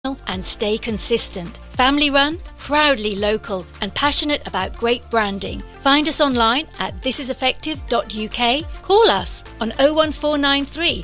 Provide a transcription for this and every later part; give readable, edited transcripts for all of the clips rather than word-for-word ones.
and stay consistent. Family run, proudly local, and passionate about great branding. Find us online at thisiseffective.uk. Call us on 01493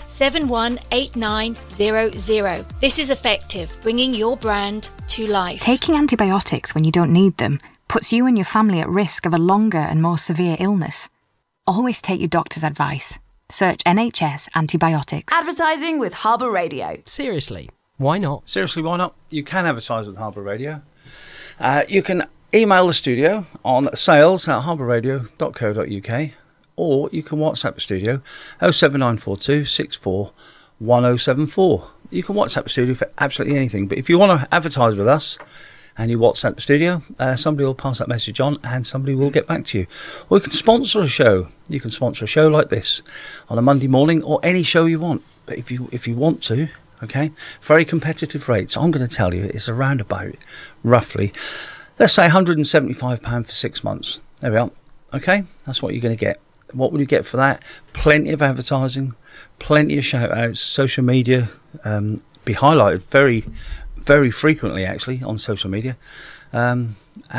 718900. This is Effective, bringing your brand to life. Taking antibiotics when you don't need them puts you and your family at risk of a longer and more severe illness. Always take your doctor's advice. Search NHS antibiotics. Advertising with Harbour Radio. Seriously, why not? Seriously, why not? You can advertise with Harbour Radio. You can email the studio on sales@harbourradio.co.uk, or you can WhatsApp the studio 07942 64 1074. You can WhatsApp the studio for absolutely anything, but if you want to advertise with us and you WhatsApp the studio, somebody will pass that message on and somebody will get back to you. Or you can sponsor a show. You can sponsor a show like this on a Monday morning, or any show you want. But if you want to, okay, very competitive rates. I'm going to tell you it's around about, roughly, let's say £175 for 6 months. There we are. Okay, that's what you're going to get. What will you get for that? Plenty of advertising, plenty of shout-outs, social media, be highlighted very, very frequently, actually, on social media. Very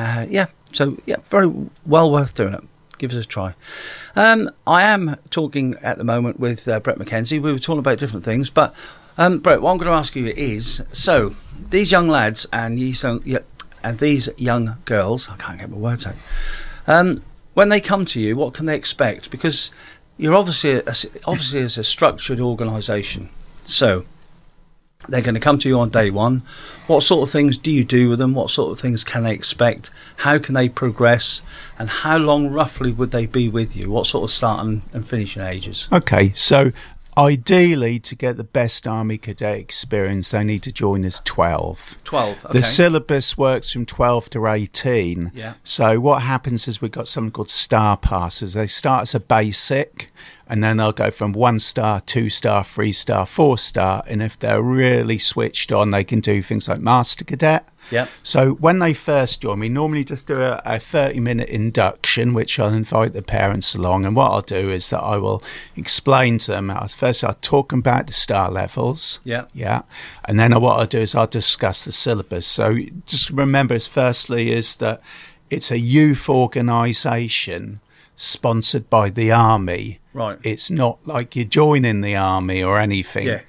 well worth doing it. Give us a try. I am talking at the moment with Brett McKenzie. We were talking about different things, but Brett, what I'm going to ask you is, so these young lads and these young girls, I can't get my words out, when they come to you, what can they expect? Because you're obviously as a structured organisation, so they're going to come to you on day one. What sort of things do you do with them? What sort of things can they expect? How can they progress? And how long roughly would they be with you? What sort of start and finishing ages? Okay, so ideally, to get the best Army Cadet experience, they need to join as 12. 12, okay. The syllabus works from 12 to 18. Yeah. So what happens is we've got something called star passes. They start as a basic, and then they'll go from 1 star, 2 star, 3 star, 4 star. And if they're really switched on, they can do things like Master Cadet. Yeah. So when they first join, we normally just do a 30-minute induction, which I'll invite the parents along. And what I'll do is that I will explain to them. First, I'll talk about the star levels. Yeah. Yeah. And then what I'll do is I'll discuss the syllabus. So just remember, firstly, is that it's a youth organisation sponsored by the Army. Right. It's not like you're joining the Army or anything. Yeah.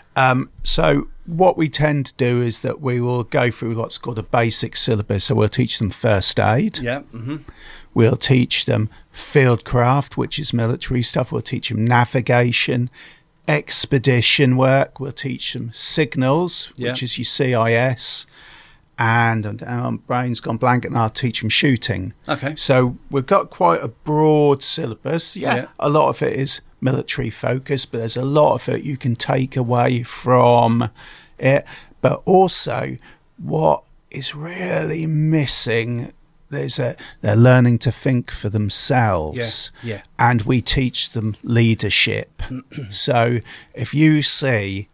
So what we tend to do is that we will go through what's called a basic syllabus. So we'll teach them first aid. Yeah. Mm-hmm. We'll teach them fieldcraft, which is military stuff. We'll teach them navigation, expedition work. We'll teach them signals, which is your CIS. And brain's gone blank, and I'll teach them shooting. Okay. So we've got quite a broad syllabus. Yeah. A lot of it is military focused, but there's a lot of it you can take away from it. But also, what is really missing, they're learning to think for themselves. Yeah. And we teach them leadership. So if you see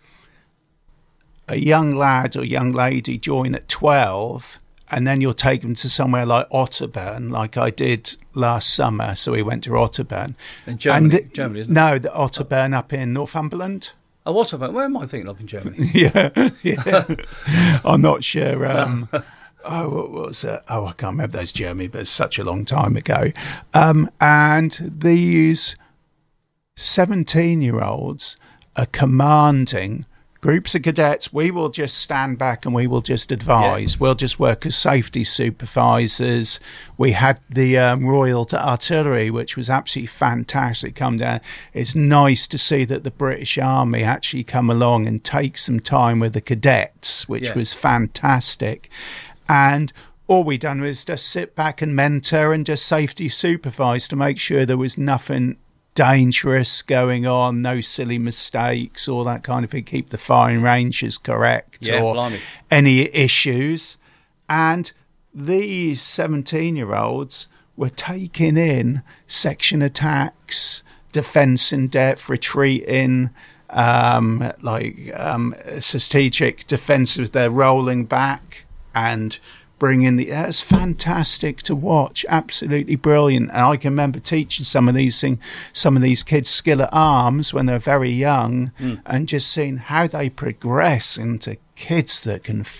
a young lad or young lady join at 12, and then you'll take them to somewhere like Otterburn, like I did last summer. So we went to Otterburn. In Germany, Germany, isn't it? No, the Otterburn up in Northumberland. Oh, Otterburn? Where am I thinking of in Germany? Yeah. I'm not sure. What was it? Oh, I can't remember those Germany, but it's such a long time ago. And these 17-year-olds are commanding groups of cadets. We will just stand back and we will just advise. Yeah. We'll just work as safety supervisors. We had the Royal Artillery, which was absolutely fantastic, come down. It's nice to see that the British Army actually come along and take some time with the cadets, which was fantastic. And all we done was just sit back and mentor and just safety supervise to make sure there was nothing dangerous going on, no silly mistakes, all that kind of thing, keep the firing ranges correct, or any issues. And these 17-year-olds were taking in section attacks, defence in depth, retreating, strategic defences. They're rolling back and bringing that's fantastic to watch, absolutely brilliant. And I can remember teaching some of these kids skill at arms when they're very young, and just seeing how they progress into kids that can